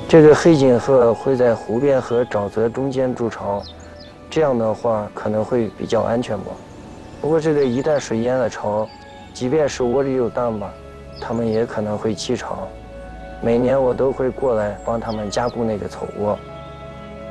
这个黑颈鹤会在湖边和沼泽中间筑巢，这样的话可能会比较安全吧。不过这个一旦水淹了巢，即便是窝里有蛋吧，它们也可能会弃巢。每年我都会过来帮它们加固那个草窝。